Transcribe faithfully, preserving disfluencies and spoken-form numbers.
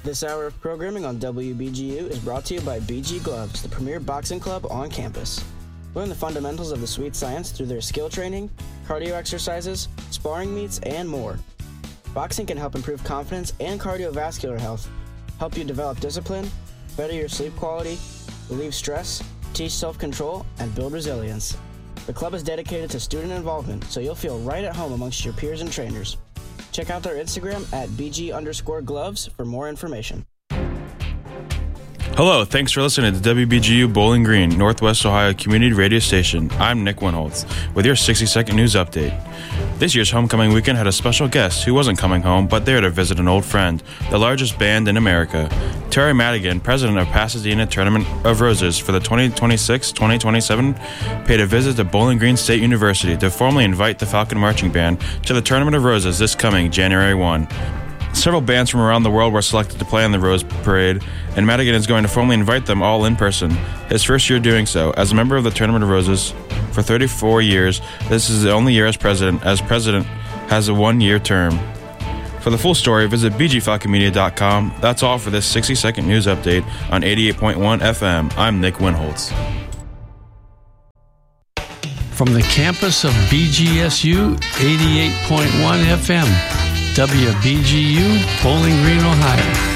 This hour of programming on W B G U is brought to you by B G Gloves, the premier boxing club on campus. Learn the fundamentals of the sweet science through their skill training, cardio exercises, sparring meets, and more. Boxing can help improve confidence and cardiovascular health, help you develop discipline, better your sleep quality, relieve stress, teach self-control, and build resilience. The club is dedicated to student involvement, so you'll feel right at home amongst your peers and trainers. Check out their Instagram at BG underscore gloves for more information. Hello, thanks for listening to W B G U Bowling Green, Northwest Ohio Community Radio Station. I'm Nick Winholtz with your sixty-second news update. This year's homecoming weekend had a special guest who wasn't coming home, but there to visit an old friend, the largest band in America. Terry Madigan, president of Pasadena Tournament of Roses for the twenty twenty-six twenty twenty-seven, paid a visit to Bowling Green State University to formally invite the Falcon Marching Band to the Tournament of Roses this coming January first. Several bands from around the world were selected to play on the Rose Parade, and Madigan is going to formally invite them all in person. His first year doing so. As a member of the Tournament of Roses for thirty-four years, this is the only year as president, as president has a one-year term. For the full story, visit b g falcon media dot com. That's all for this sixty-second news update on eighty-eight point one F M. I'm Nick Winholtz. From the campus of B G S U, eighty-eight point one F M. W B G U, Bowling Green, Ohio.